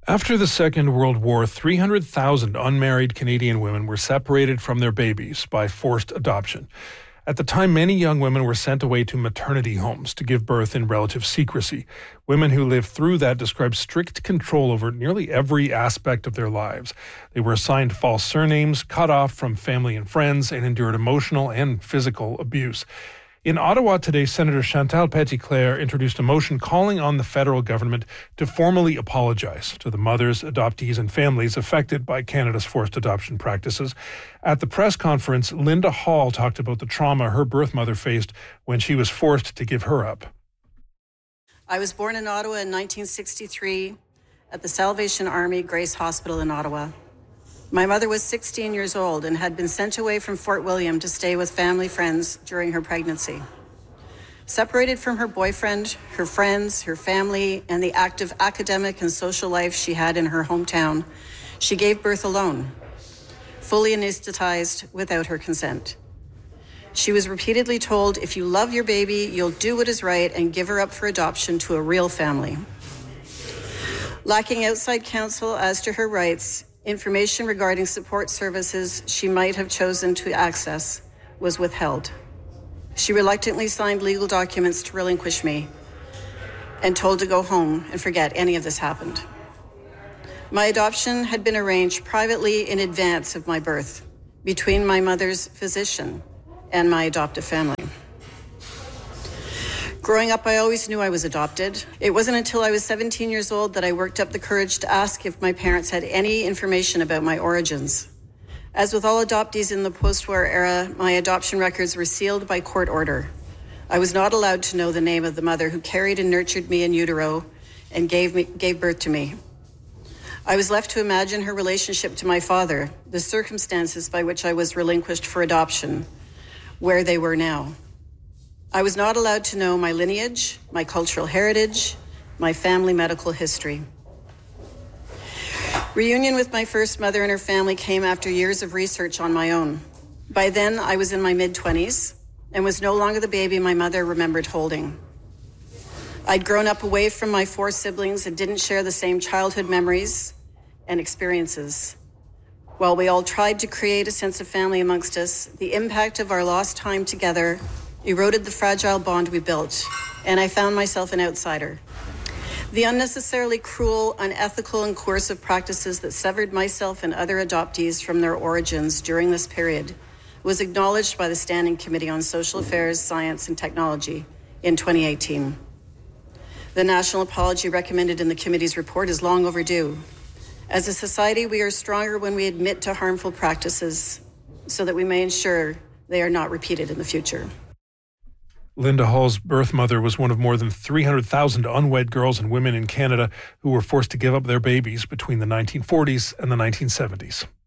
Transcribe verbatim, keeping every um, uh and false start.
After the Second World War, three hundred thousand unmarried Canadian women were separated from their babies by forced adoption. At the time, many young women were sent away to maternity homes to give birth in relative secrecy. Women who lived through that described strict control over nearly every aspect of their lives. They were assigned false surnames, cut off from family and friends, and endured emotional and physical abuse. In Ottawa today, Senator Chantal Petitclerc introduced a motion calling on the federal government to formally apologize to the mothers, adoptees, and families affected by Canada's forced adoption practices. At the press conference, Linda Hall talked about the trauma her birth mother faced when she was forced to give her up. I was born in Ottawa in nineteen sixty-three at the Salvation Army Grace Hospital in Ottawa. My mother was sixteen years old and had been sent away from Fort William to stay with family friends during her pregnancy. Separated from her boyfriend, her friends, her family, and the active academic and social life she had in her hometown, she gave birth alone, fully anesthetized without her consent. She was repeatedly told, if you love your baby, you'll do what is right and give her up for adoption to a real family. Lacking outside counsel as to her rights, information regarding support services she might have chosen to access was withheld. She reluctantly signed legal documents to relinquish me and told to go home and forget any of this happened. My adoption had been arranged privately in advance of my birth between my mother's physician and my adoptive family. Growing up, I always knew I was adopted. It wasn't until I was seventeen years old that I worked up the courage to ask if my parents had any information about my origins. As with all adoptees in the post-war era, my adoption records were sealed by court order. I was not allowed to know the name of the mother who carried and nurtured me in utero and gave me, gave birth to me. I was left to imagine her relationship to my father, the circumstances by which I was relinquished for adoption, where they were now. I was not allowed to know my lineage, my cultural heritage, my family medical history. Reunion with my first mother and her family came after years of research on my own. By then, I was in my mid-twenties and was no longer the baby my mother remembered holding. I'd grown up away from my four siblings and didn't share the same childhood memories and experiences. While we all tried to create a sense of family amongst us, the impact of our lost time together eroded the fragile bond we built, and I found myself an outsider. The unnecessarily cruel, unethical, and coercive practices that severed myself and other adoptees from their origins during this period was acknowledged by the Standing Committee on Social Affairs, Science, and Technology in twenty eighteen. The national apology recommended in the committee's report is long overdue. As a society, we are stronger when we admit to harmful practices so that we may ensure they are not repeated in the future. Linda Hall's birth mother was one of more than three hundred thousand unwed girls and women in Canada who were forced to give up their babies between the nineteen forties and the nineteen seventies.